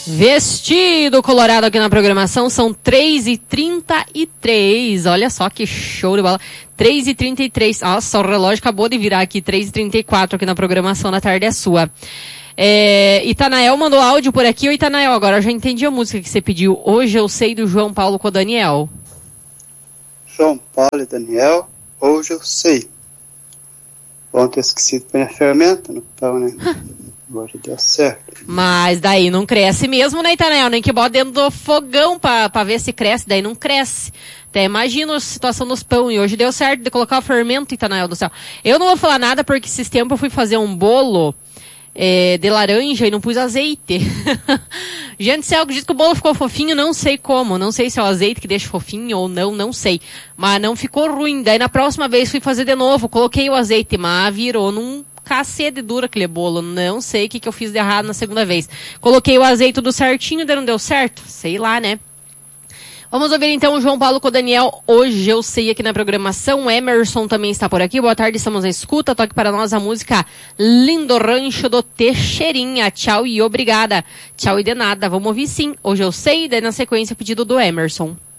Vestido Colorado aqui na programação, são 3h33, olha só que show de bola, 3h33, nossa, o relógio acabou de virar aqui, 3h34 aqui na programação, na tarde é sua. Itanael mandou áudio por aqui. Ô Itanael, agora eu já entendi a música que você pediu, Hoje Eu Sei, do João Paulo com o Daniel. João Paulo e Daniel, Hoje Eu Sei. Ontem eu esqueci de pôr a ferramenta no pão, né? Agora deu certo. Mas daí não cresce mesmo, né, Itanael? Nem que bota dentro do fogão pra ver se cresce, daí não cresce. Até imagina a situação dos pão, e hoje deu certo de colocar o fermento, Itanael do céu. Eu não vou falar nada porque esses tempos eu fui fazer um bolo de laranja e não pus azeite. Gente, se diz que o bolo ficou fofinho, não sei como. Não sei se é o azeite que deixa fofinho ou não, não sei. Mas não ficou ruim. Daí na próxima vez fui fazer de novo, coloquei o azeite, mas virou num cacete duro aquele bolo. Não sei o que eu fiz de errado na segunda vez. Coloquei o azeite tudo certinho, daí não deu certo? Sei lá, né? Vamos ouvir então o João Paulo com o Daniel, Hoje Eu Sei, aqui na programação. O Emerson também está por aqui. Boa tarde, estamos na escuta. Toque para nós a música Lindo Rancho do Teixeirinha. Tchau e obrigada. Tchau e de nada. Vamos ouvir sim, Hoje Eu Sei, daí na sequência o pedido do Emerson.